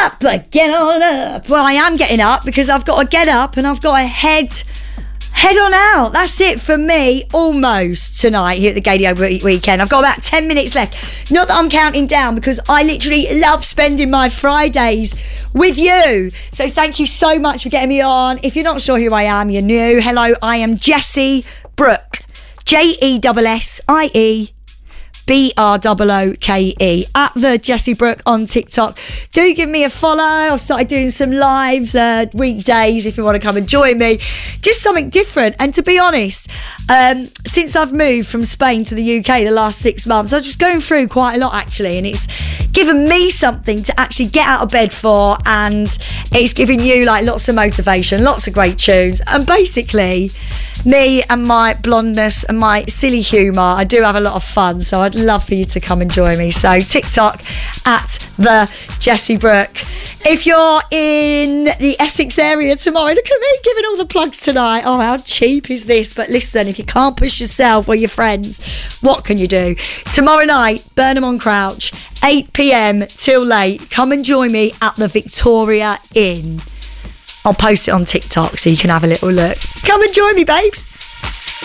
up, get on up. Well, I am getting up because I've got to get up and I've got to head on out. That's it from me, almost, tonight here at the Gaydio Weekend. I've got about 10 minutes left. Not that I'm counting down, because I literally love spending my Fridays with you. So thank you so much for getting me on. If you're not sure who I am, you're new. Hello, I am Jessie Brooke. JESSIE BROOKE at the Jessie Brooke on TikTok. Do give me a follow. I've started doing some lives weekdays if you want to come and join me. Just something different. And to be honest, since I've moved from Spain to the UK the last 6 months, I was just going through quite a lot actually, and it's given me something to actually get out of bed for, and it's giving you like lots of motivation, lots of great tunes, and basically me and my blondness and my silly humour, I do have a lot of fun, so I'd love for you to come and join me. So TikTok at the Jessie Brooke. If you're in the Essex area tomorrow, look at me giving all the plugs tonight. Oh, how cheap is this? But listen, if you can't push yourself or your friends, what can you do? Tomorrow night, Burnham on Crouch, 8 p.m. till late. Come and join me at the Victoria Inn. I'll post it on TikTok so you can have a little look. Come and join me, babes.